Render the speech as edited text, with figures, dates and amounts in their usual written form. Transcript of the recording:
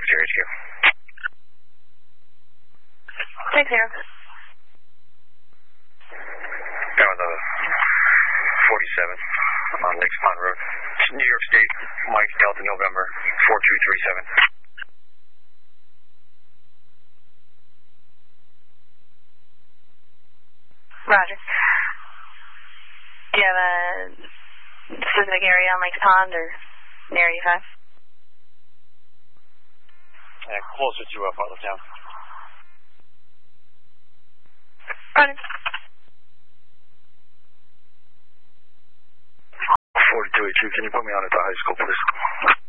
HQ. Take care. Down the 47 on Lakes Pond Road. New York State, Mike Delta November 4237. Roger. Do you have a specific area on Lakes Pond or near you, 5? Closer to Farlow Town. Roger. 4282, can you put me on at the high school, please?